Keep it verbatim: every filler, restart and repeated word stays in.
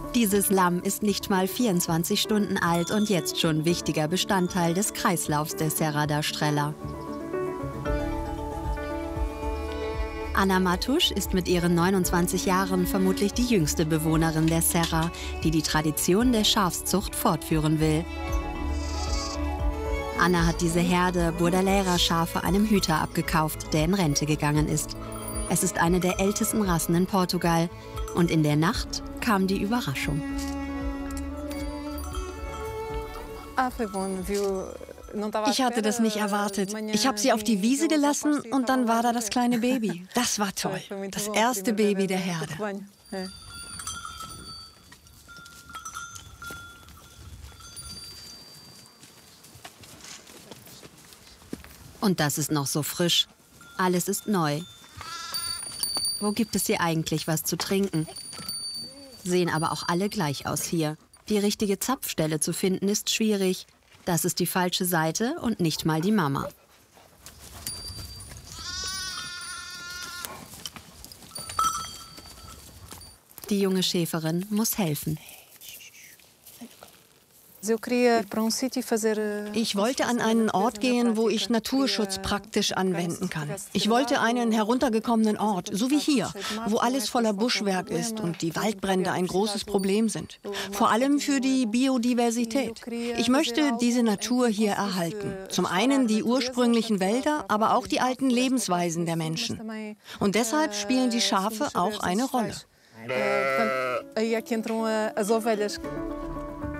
Dieses Lamm ist nicht mal vierundzwanzig Stunden alt und jetzt schon wichtiger Bestandteil des Kreislaufs der Serra da Estrela. Ana Matusch ist mit ihren neunundzwanzig Jahren vermutlich die jüngste Bewohnerin der Serra, die die Tradition der Schafszucht fortführen will. Anna hat diese Herde Bordaleira-Schafe einem Hüter abgekauft, der in Rente gegangen ist. Es ist eine der ältesten Rassen in Portugal. Und in der Nacht kam die Überraschung. Ich hatte das nicht erwartet. Ich habe sie auf die Wiese gelassen und dann war da das kleine Baby. Das war toll. Das erste Baby der Herde. Und das ist noch so frisch. Alles ist neu. Wo gibt es hier eigentlich was zu trinken? Sehen aber auch alle gleich aus hier. Die richtige Zapfstelle zu finden ist schwierig. Das ist die falsche Seite und nicht mal die Mama. Die junge Schäferin muss helfen. Ich wollte an einen Ort gehen, wo ich Naturschutz praktisch anwenden kann. Ich wollte einen heruntergekommenen Ort, so wie hier, wo alles voller Buschwerk ist und die Waldbrände ein großes Problem sind. Vor allem für die Biodiversität. Ich möchte diese Natur hier erhalten. Zum einen die ursprünglichen Wälder, aber auch die alten Lebensweisen der Menschen. Und deshalb spielen die Schafe auch eine Rolle.